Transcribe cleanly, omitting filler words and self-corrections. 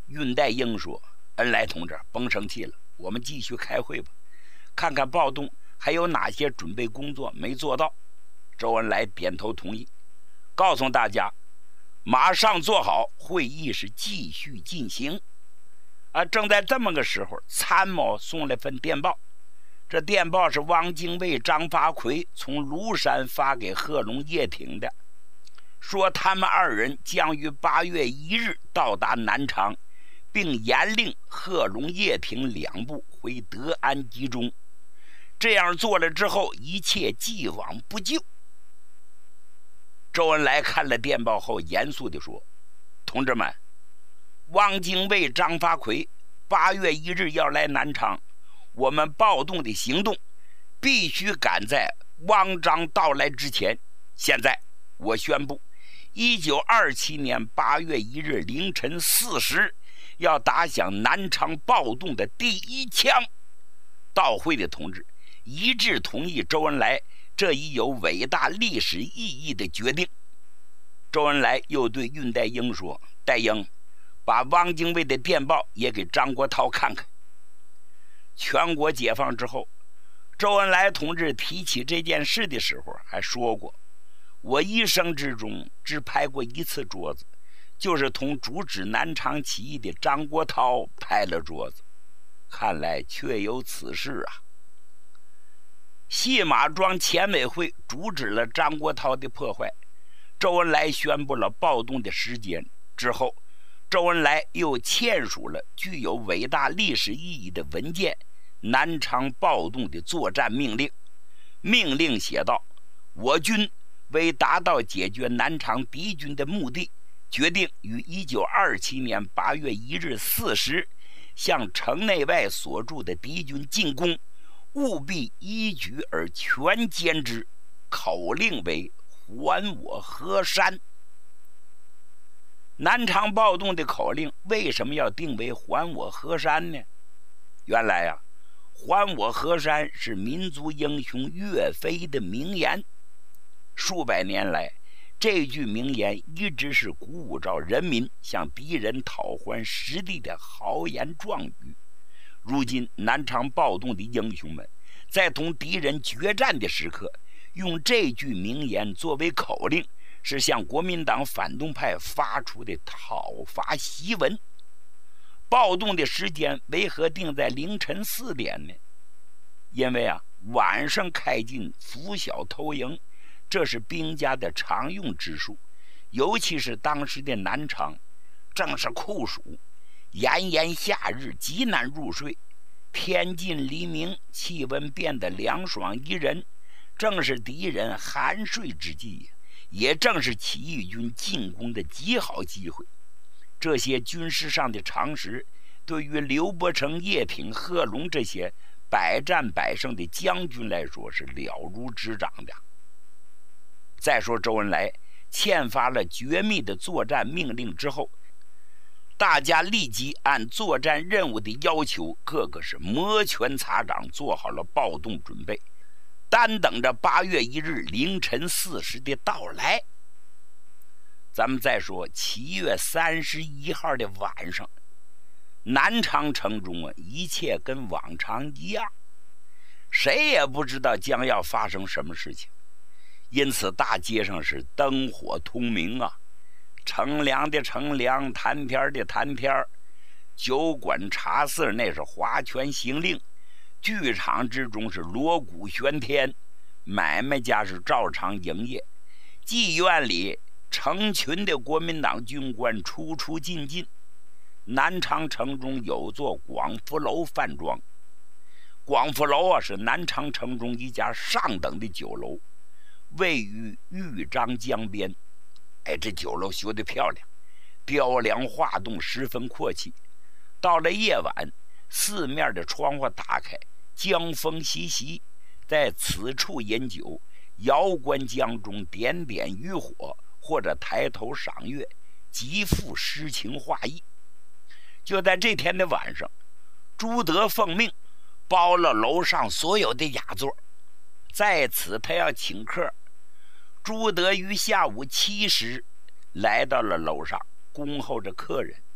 恽代英说：“恩来同志，甭生气了，我们继续开会吧，看看暴动还有哪些准备工作没做到。”周恩来点头同意，告诉大家马上做好，会议是继续进行。正在这么个时候，参谋送了份电报，这电报是汪精卫、张发奎从庐山发给贺龙、叶挺的，说他们二人将于8月1日到达南昌，并严令贺龙、叶挺两部回德安集中。这样做了之后，一切既往不咎。周恩来看了电报后，严肃地说：“同志们，汪精卫、张发奎8月1日要来南昌，我们暴动的行动必须赶在汪张到来之前。现在我宣布，1927年8月1日凌晨4时要打响南昌暴动的第一枪。”到会的同志一致同意周恩来这一有伟大历史意义的决定。周恩来又对恽代英说：“代英，把汪精卫的电报也给张国焘看看。”全国解放之后，周恩来同志提起这件事的时候还说过：“我一生之中只拍过一次桌子，就是同主旨南昌起义的张国焘拍了桌子。”看来确有此事啊！戏马庄前委会阻止了张国焘的破坏，周恩来宣布了暴动的时间之后，周恩来又签署了具有伟大历史意义的文件《南昌暴动的作战命令》。命令写道：“我军为达到解决南昌敌军的目的，决定于1927年8月1日4时向城内外所驻的敌军进攻，务必一举而全歼之。口令为还我河山。”南昌暴动的口令为什么要定为还我河山呢？原来还我河山是民族英雄岳飞的名言。数百年来，这句名言一直是鼓舞着人民向敌人讨还失地的豪言壮语。如今南昌暴动的英雄们在同敌人决战的时刻，用这句名言作为口令，是向国民党反动派发出的讨伐檄文。暴动的时间为何定在凌晨4点呢？因为晚上开进，拂晓投营，这是兵家的常用之术。尤其是当时的南昌正是酷暑，炎炎夏日，极难入睡。天近黎明，气温变得凉爽宜人，正是敌人酣睡之际，也正是起义军进攻的极好机会。这些军事上的常识，对于刘伯承、叶挺、贺龙这些百战百胜的将军来说是了如指掌的。再说周恩来签发了绝密的作战命令之后，大家立即按作战任务的要求，个个是摩拳擦掌，做好了暴动准备，单等着8月1日凌晨4时的到来。咱们再说7月31号的晚上，南昌城中一切跟往常一样，谁也不知道将要发生什么事情，因此大街上是灯火通明啊，乘凉的乘凉，谈天的谈天，酒馆茶肆那是划拳行令，剧场之中是锣鼓喧天，买卖家是照常营业，妓院里成群的国民党军官出出进进。南昌城中有座广福楼饭庄，广福楼是南昌城中一家上等的酒楼，位于豫章江边。这酒楼修得漂亮，雕梁画栋，十分阔气。到了夜晚，四面的窗户打开，江风习习，在此处饮酒，遥观江中点点渔火，或者抬头赏月，极富诗情画意。就在这天的晚上，朱德奉命包了楼上所有的雅座，在此他要请客。朱德于下午7时来到了楼上，恭候着客人。